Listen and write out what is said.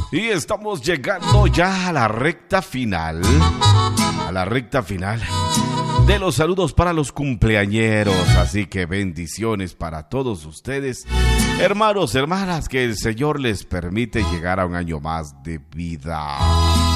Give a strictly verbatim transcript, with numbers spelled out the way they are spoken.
Y estamos llegando ya a la recta final. A la recta final de los saludos para los cumpleañeros. Así que bendiciones para todos ustedes, hermanos, hermanas, que el Señor les permite llegar a un año más de vida.